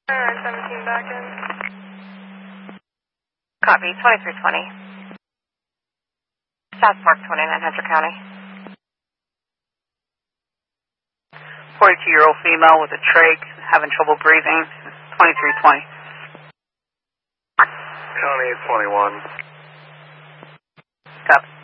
Alright, 17 back in. Copy, 2320. South Park 29, Hunter County. 42-year-old female with a trach, having trouble breathing, 2320. County 21. Copy.